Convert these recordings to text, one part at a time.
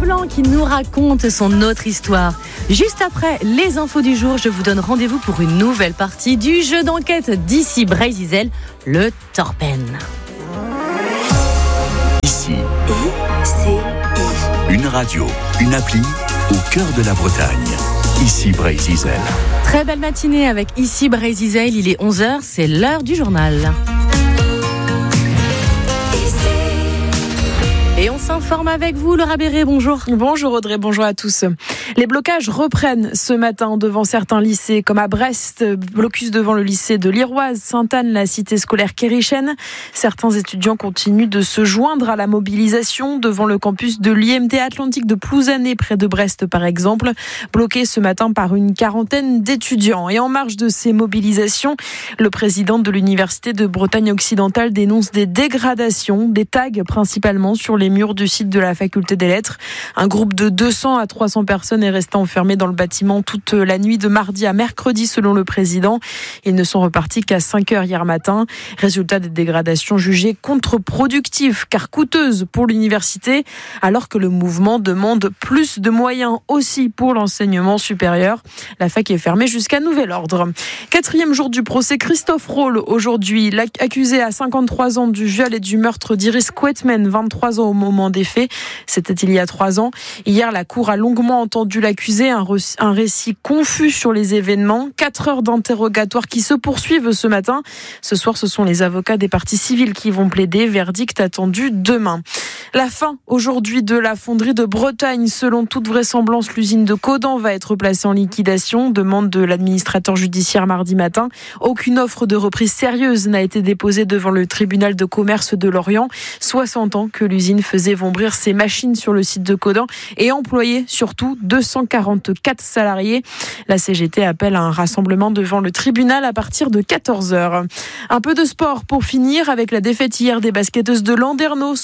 Blanc qui nous raconte son autre histoire. Juste après les infos du jour, je vous donne rendez-vous pour une nouvelle partie du jeu d'enquête d'ici Brésil, le Torpen. Ici, une radio, une appli au cœur de la Bretagne. Ici Brésil. Très belle matinée avec Ici Brésil, il est 11h, c'est l'heure du journal. Et on s'informe avec vous, Laura Béré, bonjour. Bonjour Audrey, bonjour à tous. Les blocages reprennent ce matin devant certains lycées, comme à Brest, blocus devant le lycée de l'Iroise, Sainte-Anne, la cité scolaire Kérichen. Certains étudiants continuent de se joindre à la mobilisation devant le campus de l'IMT Atlantique de Plouzané, près de Brest par exemple, bloqué ce matin par une quarantaine d'étudiants. Et en marge de ces mobilisations, le président de l'Université de Bretagne occidentale dénonce des dégradations, des tags principalement sur les murs du site de la faculté des lettres. Un groupe de 200 à 300 personnes est resté enfermé dans le bâtiment toute la nuit de mardi à mercredi selon le président. Ils ne sont repartis qu'à 5h hier matin. Résultat des dégradations jugées contre-productives car coûteuses pour l'université alors que le mouvement demande plus de moyens aussi pour l'enseignement supérieur. La fac est fermée jusqu'à nouvel ordre. 4e jour du procès, Christophe Roll aujourd'hui, accusé à 53 ans du viol et du meurtre d'Iris Quetman, 23 ans au moment des faits. C'était il y a 3 ans. Hier, la cour a longuement entendu l'accusé, un récit confus sur les événements. 4 heures d'interrogatoire qui se poursuivent ce matin. Ce soir, ce sont les avocats des parties civiles qui vont plaider. Verdict attendu demain. La fin aujourd'hui de la fonderie de Bretagne. Selon toute vraisemblance, l'usine de Caudan va être placée en liquidation. Demande de l'administrateur judiciaire mardi matin. Aucune offre de reprise sérieuse n'a été déposée devant le tribunal de commerce de Lorient. 60 ans que l'usine faisait vombrir ses machines sur le site de Caudan et employait surtout 244 salariés. La CGT appelle à un rassemblement devant le tribunal à partir de 14h. Un peu de sport pour finir avec la défaite hier des basketteuses de Landerneau,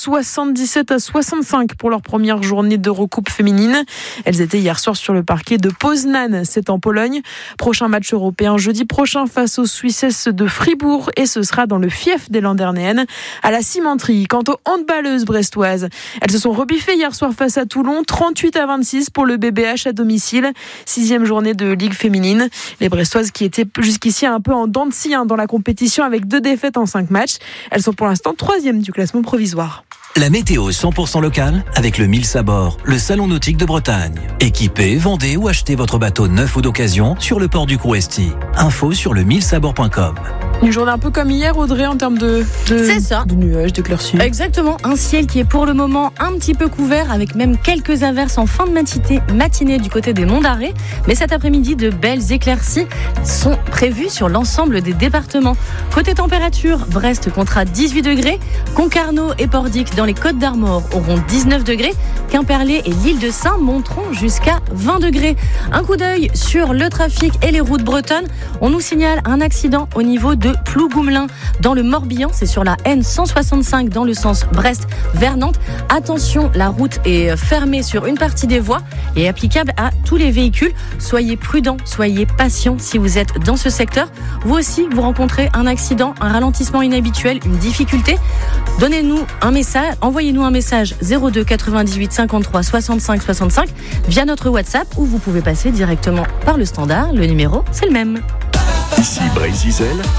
77-65 pour leur première journée d'Eurocoupe féminine. Elles étaient hier soir sur le parquet de Poznań, c'est en Pologne. Prochain match européen jeudi prochain face aux Suissesses de Fribourg et ce sera dans le fief des Landernéennes à la cimenterie. Quant aux handballeuses brestoises, elles se sont rebiffées hier soir face à Toulon, 38-26 pour le BBH à domicile. 6e journée de Ligue féminine. Les brestoises qui étaient jusqu'ici un peu en dents de scie dans la compétition avec 2 défaites en 5 matchs. Elles sont pour l'instant 3e du classement provisoire. La météo 100% locale avec le 1000 Sabord, le salon nautique de Bretagne. Équipez, vendez ou achetez votre bateau neuf ou d'occasion sur le port du Crouesti. Info sur le 1000sabord.com. Une journée un peu comme hier, Audrey, en termes de nuages, de d'éclaircies. Exactement, un ciel qui est pour le moment un petit peu couvert avec même quelques averses en fin de matinée du côté des Monts d'Arrée. Mais cet après-midi, de belles éclaircies sont prévues sur l'ensemble des départements. Côté température, Brest comptera 18 degrés, Concarneau et Pordic dans les Côtes d'Armor auront 19 degrés, Quimperlé et l'île de Sein monteront jusqu'à 20 degrés. Un coup d'œil sur le trafic et les routes bretonnes. On nous signale un accident au niveau de Plougoumlin dans le Morbihan, c'est sur la N165 dans le sens Brest vers Nantes. Attention, la route est fermée sur une partie des voies et applicable à tous les véhicules. Soyez prudents, soyez patients si vous êtes dans ce secteur. Vous aussi, vous rencontrez un accident, un ralentissement inhabituel, une difficulté. Donnez-nous un message, envoyez-nous un message 02 98 53 65 65 via notre WhatsApp ou vous pouvez passer directement par le standard. Le numéro, c'est le même. Ici Brésil,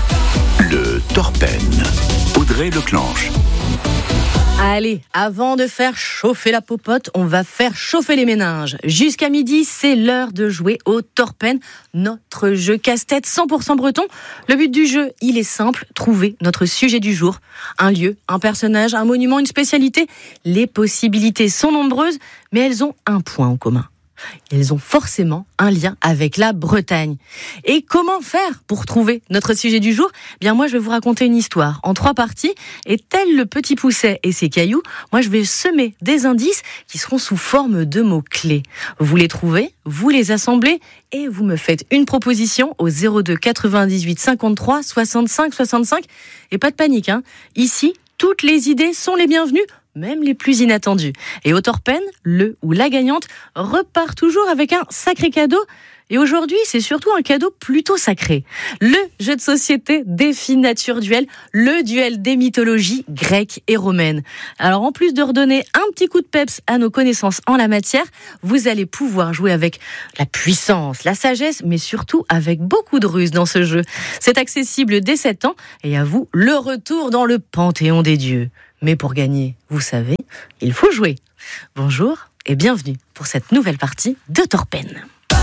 le Torpen. Audrey Leclanche. Allez, avant de faire chauffer la popote, on va faire chauffer les méninges. Jusqu'à midi, c'est l'heure de jouer au Torpen, notre jeu casse-tête 100% breton. Le but du jeu, il est simple, trouver notre sujet du jour. Un lieu, un personnage, un monument, une spécialité. Les possibilités sont nombreuses, mais elles ont un point en commun. Elles ont forcément un lien avec la Bretagne. Et comment faire pour trouver notre sujet du jour ? Bien, moi, je vais vous raconter une histoire en 3 parties. Et tel le petit Pousset et ses cailloux, moi, je vais semer des indices qui seront sous forme de mots-clés. Vous les trouvez, vous les assemblez et vous me faites une proposition au 02 98 53 65 65. Et pas de panique, Ici, toutes les idées sont les bienvenues. même les plus inattendus. Et au Torpen, le ou la gagnante repart toujours avec un sacré cadeau. Et aujourd'hui, c'est surtout un cadeau plutôt sacré. Le jeu de société Défi Nature Duel, le duel des mythologies grecques et romaines. Alors en plus de redonner un petit coup de peps à nos connaissances en la matière, vous allez pouvoir jouer avec la puissance, la sagesse, mais surtout avec beaucoup de ruse dans ce jeu. C'est accessible dès 7 ans et à vous, le retour dans le panthéon des dieux. Mais pour gagner, vous savez, il faut jouer. Bonjour et bienvenue pour cette nouvelle partie de Torpen.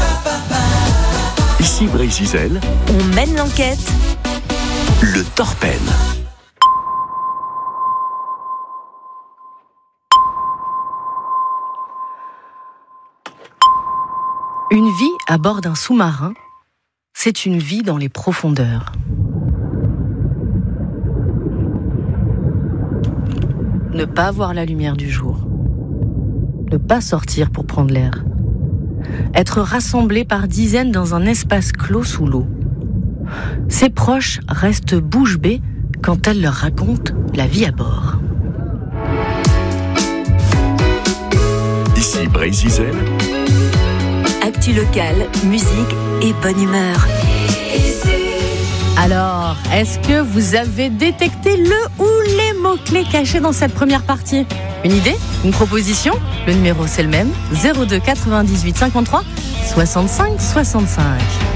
Ici Brézizel, on mène l'enquête. Le Torpen. Une vie à bord d'un sous-marin, c'est une vie dans les profondeurs. Ne pas voir la lumière du jour. Ne pas sortir pour prendre l'air. Être rassemblés par dizaines dans un espace clos sous l'eau. Ses proches restent bouche bée quand elle leur raconte la vie à bord. Ici Brézizel. Actu locale, musique et bonne humeur. Alors, est-ce que vous avez détecté le ou les mots-clés cachés dans cette première partie ? Une idée ? Une proposition ? Le numéro c'est le même, 02 98 53 65 65.